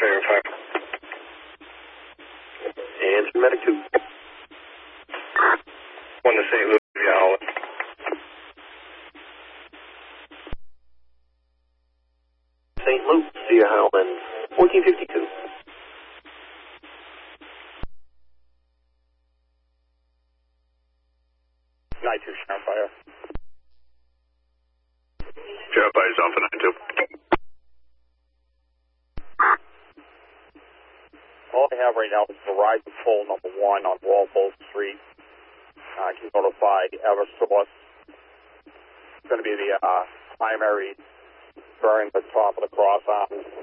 5. And medic 2. 1 to St. Louis via Howland. St. Luke via Howland, 1452. Night 2, Sheriff Fire. Sheriff Fire is on for 9-2. All I have right now is Verizon pole number 1 on Walpole Street. I can notify Eversource. It's going to be the primary during the top of the cross arm.